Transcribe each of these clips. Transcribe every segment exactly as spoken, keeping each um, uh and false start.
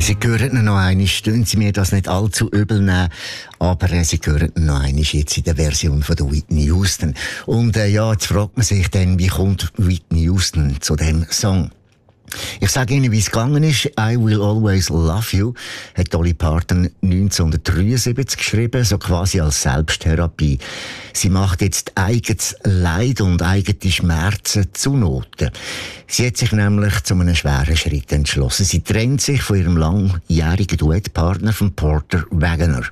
Sie hören ihn noch einmal, stehen Sie mir das nicht allzu übel nehmen, aber äh, Sie hören ihn noch einmal jetzt in der Version von der Whitney Houston. Und äh, ja, jetzt fragt man sich dann, wie kommt Whitney Houston zu dem Song? Ich sage Ihnen, wie es gegangen ist. I Will Always Love You hat Dolly Parton neunzehnhundertdreiundsiebzig geschrieben, so quasi als Selbsttherapie. Sie macht jetzt eigenes Leid und eigene Schmerzen zu Noten. Sie hat sich nämlich zu einem schweren Schritt entschlossen. Sie trennt sich von ihrem langjährigen Duettpartner von Porter Wagoner,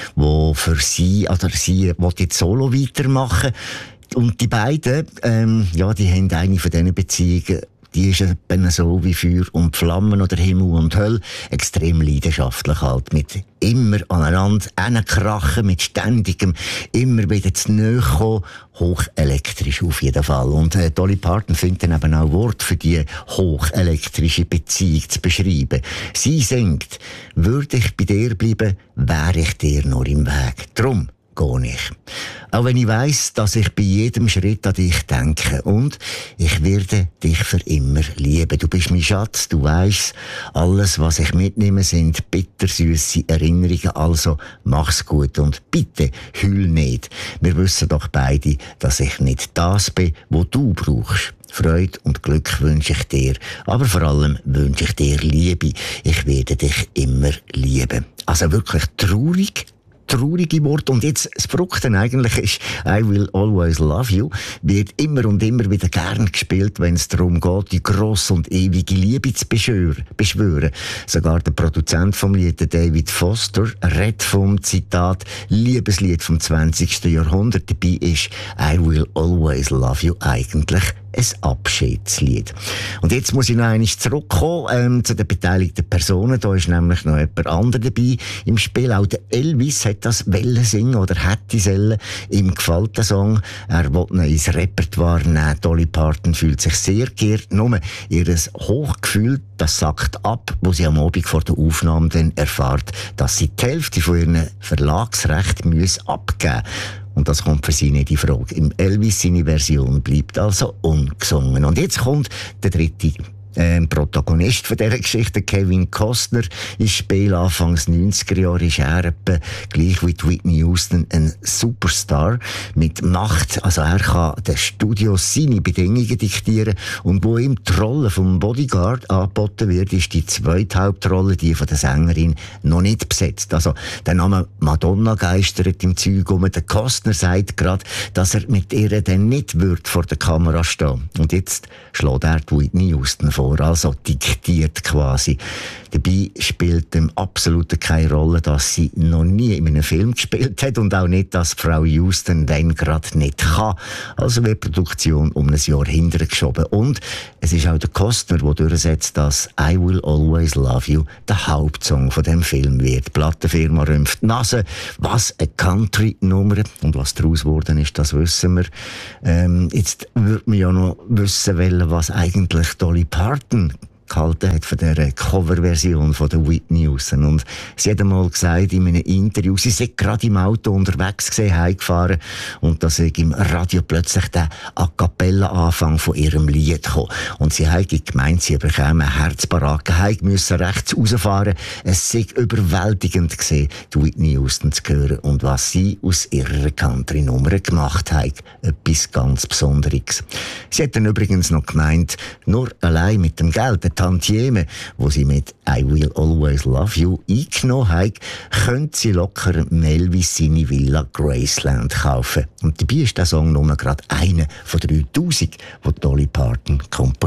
wo für sie, oder sie will jetzt solo weitermachen. Und die beiden, ähm, ja, die haben eine von diesen Beziehungen, die ist eben so wie Feuer und Flammen oder Himmel und Hölle, extrem leidenschaftlich halt, mit immer aneinander hinkrachen, mit ständigem, immer wieder zu nahe kommen, hochelektrisch auf jeden Fall. Und äh, Dolly Parton findet dann eben auch Wort für die hochelektrische Beziehung zu beschreiben. Sie singt, würde ich bei dir bleiben, wäre ich dir nur im Weg. Drum gehe ich. Auch wenn ich weiss, dass ich bei jedem Schritt an dich denke. Und ich werde dich für immer lieben. Du bist mein Schatz, du weisst, alles, was ich mitnehme, sind bittersüße Erinnerungen. Also mach's gut und bitte heul nicht. Wir wissen doch beide, dass ich nicht das bin, was du brauchst. Freude und Glück wünsche ich dir, aber vor allem wünsche ich dir Liebe. Ich werde dich immer lieben. Also wirklich traurig, traurige Worte. Und jetzt, das Verrückte eigentlich ist, I Will Always Love You wird immer und immer wieder gern gespielt, wenn es darum geht, die grosse und ewige Liebe zu beschwören. Sogar der Produzent vom Lied, David Foster, redet vom Zitat Liebeslied vom zwanzigsten Jahrhundert. Dabei ist I Will Always Love You eigentlich ein Abschiedslied. Und jetzt muss ich noch einmal zurückkommen ähm, zu den beteiligten Personen. Da ist nämlich noch jemand anderes dabei im Spiel. Auch der Elvis hat das wollen singen oder hätte sollen. Ihm gefällt der Song. Er will ihn ins Repertoire nehmen. Dolly Parton fühlt sich sehr geehrt. Nur ihr Hochgefühl, das sackt ab, wo sie am Abend vor der Aufnahme dann erfährt, dass sie die Hälfte von ihren Verlagsrechten abgeben müssen. Und das kommt für sie nicht in Frage. Im Elvis seine Version bleibt also ungesungen. Und jetzt kommt der dritte äh, Protagonist von dieser Geschichte, Kevin Costner, ins Spiel. Anfangs neunziger Jahre ist er etwa, gleich wie Whitney Houston, ein Superstar mit Macht. Also er kann den Studios seine Bedingungen diktieren. Und wo ihm die Rolle vom Bodyguard angeboten wird, ist die zweite Hauptrolle, die von der Sängerin, noch nicht besetzt. Also der Name Madonna geistert im Zeug um. Der Costner sagt gerade, dass er mit ihr dann nicht wird vor der Kamera stehen. Und jetzt schlägt er die Whitney Houston vor. Also diktiert quasi. Dabei spielt ihm absolut keine Rolle, dass sie noch nie in einem Film gespielt hat und auch nicht, dass Frau Houston dann gerade nicht kann. Also wird die Produktion um ein Jahr hintergeschoben. Und es ist auch der Costner, der durchsetzt, dass I Will Always Love You der Hauptsong von dem Film wird. Die Plattenfirma rümpft die Nase. Was eine Country-Nummer. Und was daraus geworden ist, das wissen wir. Ähm, jetzt würde man ja noch wissen wollen, was eigentlich Dolly Parton gehalten hat von dieser Coverversion von der Whitney Houston. Und sie hat einmal gesagt in einem Interview, sie sei gerade im Auto unterwegs gewesen, heimgefahren, und da sei im Radio plötzlich der A-Cappella-Anfang von ihrem Lied gekommen. Und sie hat gemeint, sie bekäme einen Herzbaracken, hat müssen rechts rausfahren. Es sei überwältigend gewesen, die Whitney Houston zu hören und was sie aus ihrer Country-Nummer gemacht hat. Etwas ganz Besonderes. Sie hat dann übrigens noch gemeint, nur allein mit dem Geld, Tantieme, wo sie mit I Will Always Love You eingenommen hat, könnte sie locker Elvis seine Villa Graceland kaufen. Und dabei ist der Song nur gerade einer von dreitausend, die Dolly Parton komponiert.